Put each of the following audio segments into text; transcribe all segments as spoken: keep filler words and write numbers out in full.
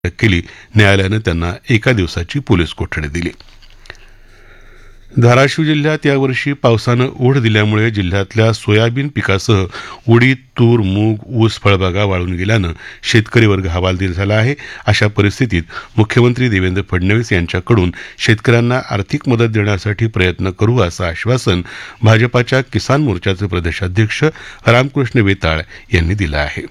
अटक केली. न्यायालयानं त्यांना एका दिवसाची पोलीस कोठडी दिली. धाराशिव जिल्ह्यात यावर्षी पावसानं ओढ दिल्यामुळे जिल्ह्यातल्या सोयाबीन पिकासह उडीद, तूर, मूग, ऊस, फळबागा वाळून गेल्यानं शेतकरी वर्ग हवालदिल झाला आहे. अशा परिस्थितीत मुख्यमंत्री देवेंद्र फडणवीस यांच्याकडून शेतकऱ्यांना आर्थिक मदत देण्यासाठी प्रयत्न करू असं आश्वासन भाजपाच्या किसान मोर्चाचे प्रदेशाध्यक्ष रामकृष्ण वेताळ यांनी दिलं आहे.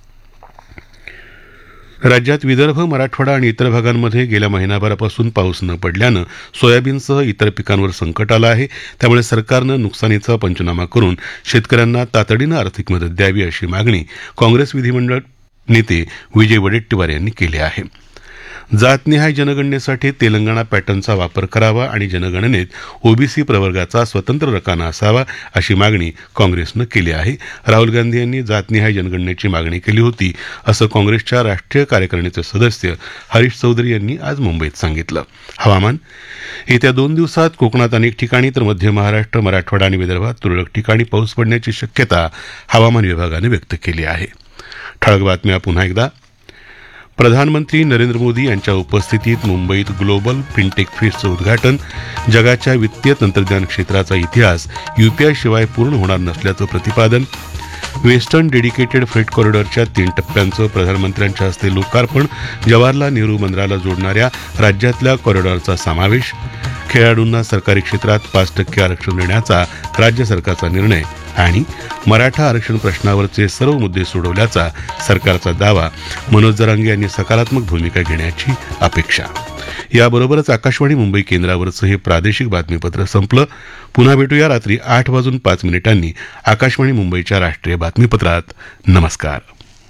राज्यात विदर्भ, मराठवाडा आणि इतर भागांमध्ये गेल्या महिनाभरापासून पाऊस न पडल्यानं सोयाबीनसह इतर पिकांवर संकट आलं आहे. त्यामुळे सरकारनं नुकसानीचा पंचनामा करून शेतकऱ्यांना तातडीनं आर्थिक मदत द्यावी अशी मागणी काँग्रेस विधिमंडळ नेते विजय वडेट्टीवार यांनी केली आहे. जातनिहाय जनगणनेसाठी तेलंगणा पॅटर्नचा वापर करावा आणि जनगणनेत ओबीसी प्रवर्गाचा स्वतंत्र रकाना असावा अशी मागणी काँग्रेसनं केली आहे. राहुल गांधी यांनी जातनिहाय जनगणनेची मागणी केली होती असं काँग्रेसच्या राष्ट्रीय कार्यकारिणीचे सदस्य हरीश चौधरी यांनी आज मुंबईत सांगितलं. हवामान. येत्या दोन दिवसात कोकणात अनेक ठिकाणी तर मध्य महाराष्ट्र, मराठवाडा आणि विदर्भात तुरळक ठिकाणी पाऊस पडण्याची शक्यता हवामान विभागानं व्यक्त केली आहे. ठळक बातम्या पुन्हा एकदा. प्रधानमंत्री नरेंद्र मोदी यांच्या उपस्थितीत मुंबईत ग्लोबल फिनटेक फेस्टचं उद्घाटन. जगाच्या वित्तीय तंत्रज्ञान क्षेत्राचा इतिहास यूपीआय शिवाय पूर्ण होणार नसल्याचं प्रतिपादन. वेस्टर्न डेडिकेटेड फ्रेट कॉरिडॉरच्या तीन टप्प्यांचं प्रधानमंत्र्यांच्या हस्ते लोकार्पण. जवाहरलाल नेहरू बंदराला जोडणाऱ्या राज्यातल्या कॉरिडॉरचा समावेश. खेळाडूंना सरकारी क्षेत्रात पाच टक्के आरक्षण देण्याचा राज्य सरकारचा निर्णय. आणि मराठा आरक्षण प्रश्नावरचे सर्व मुद्दे सोडवल्याचा सरकारचा दावा. मनोज जरांगे यांनी सकारात्मक भूमिका घेण्याची अपेक्षा. याबरोबरच आकाशवाणी मुंबई केंद्रावरचं हे प्रादेशिक बातमीपत्र संपलं. पुन्हा भेटूया रात्री आठ वाजून पाच मिनिटांनी आकाशवाणी मुंबईच्या राष्ट्रीय बातमीपत्रात. नमस्कार.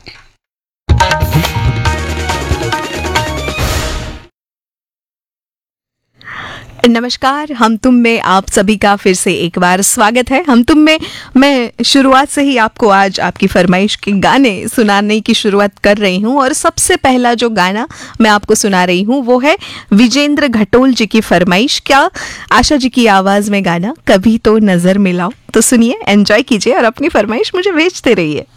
नमस्कार. हम तुम में आप सभी का फिर से एक बार स्वागत है. हम तुम में मैं शुरुआत से ही आपको आज आपकी फरमाइश के गाने सुनाने की शुरुआत कर रही हूँ. और सबसे पहला जो गाना मैं आपको सुना रही हूँ वो है विजेंद्र घटोल जी की फरमाइश. क्या आशा जी की आवाज़ में गाना कभी तो नज़र मिलाओ. तो सुनिए, एंजॉय कीजिए और अपनी फरमाइश मुझे भेजते रहिए.